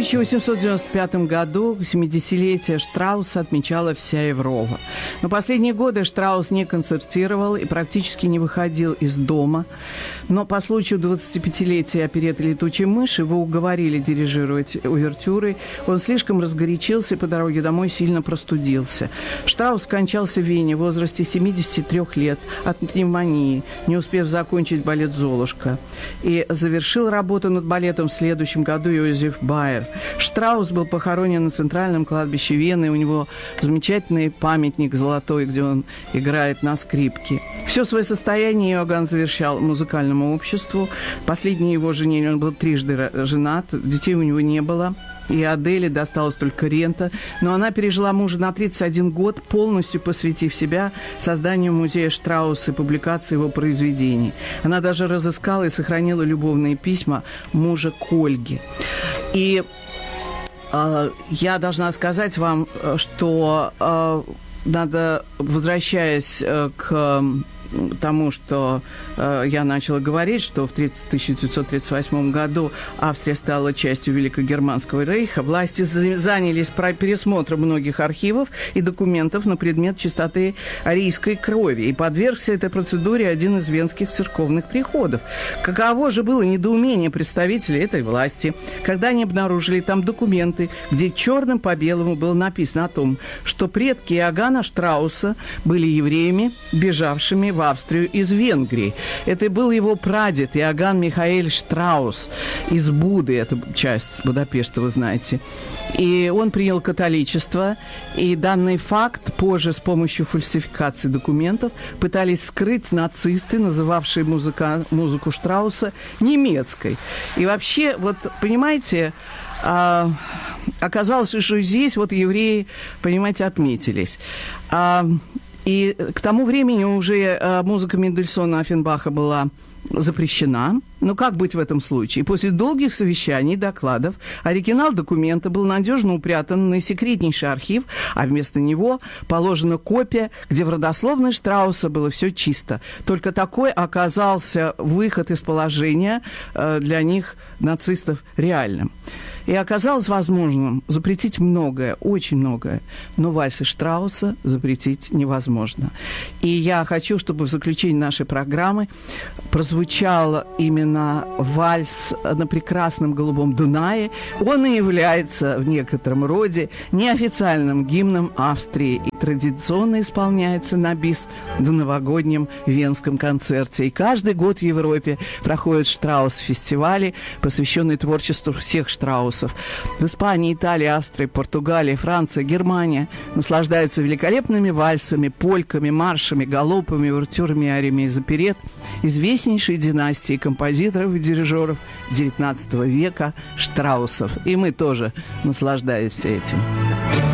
1895 году 70-летие Штрауса отмечала вся Европа. Но последние годы Штраус не концертировал и практически не выходил из дома. Но по случаю 25-летия оперетты «Летучей мыши» его уговорили дирижировать увертюрой. Он слишком разгорячился и по дороге домой сильно простудился. Штраус скончался в Вене в возрасте 73 лет от пневмонии, не успев закончить балет «Золушка». И завершил работу над балетом в следующем году Йозеф Байер. Штраус был похоронен на центральном кладбище Вены. У него замечательный памятник золотой, где он играет на скрипке. Все свое состояние Иоганн завещал музыкальному обществу. Последней его жене, он был трижды женат, детей у него не было. И Аделе досталась только рента. Но она пережила мужа на 31 год, полностью посвятив себя созданию музея Штрауса и публикации его произведений. Она даже разыскала и сохранила любовные письма мужа к Ольге. И я должна сказать вам, что надо, возвращаясь к тому, что я начала говорить, что в 1938 году Австрия стала частью Великогерманского рейха, власти занялись пересмотром многих архивов и документов на предмет чистоты арийской крови, и подвергся этой процедуре один из венских церковных приходов. Каково же было недоумение представителей этой власти, когда они обнаружили там документы, где черным по белому было написано о том, что предки Иоганна Штрауса были евреями, бежавшими в Австрию из Венгрии. Это был его прадед Иоганн Михаэль Штраус из Буды, это часть Будапешта, вы знаете. И он принял католичество, и данный факт позже с помощью фальсификации документов пытались скрыть нацисты, называвшие музыку Штрауса немецкой. И вообще, вот, понимаете, оказалось, что здесь вот евреи, понимаете, отметились. И к тому времени уже музыка Мендельсона Оффенбаха была запрещена. Но как быть в этом случае? После долгих совещаний, докладов, оригинал документа был надежно упрятан в наисекретнейший архив, а вместо него положена копия, где в родословной Штрауса было все чисто. Только такой оказался выход из положения для них, нацистов, реальным. И оказалось возможным запретить многое, очень многое, но вальсы Штрауса запретить невозможно. И я хочу, чтобы в заключении нашей программы прозвучал именно вальс на прекрасном голубом Дунае. Он и является в некотором роде неофициальным гимном Австрии и традиционно исполняется на бис в новогоднем венском концерте. И каждый год в Европе проходят Штраус-фестивали, посвященные творчеству всех Штраусов. В Испании, Италии, Австрии, Португалии, Франции, Германия наслаждаются великолепными вальсами, польками, маршами, галопами, увертюрами, ариями из оперет известнейшей династии композиторов и дирижеров XIX века Штраусов. И мы тоже наслаждаемся этим.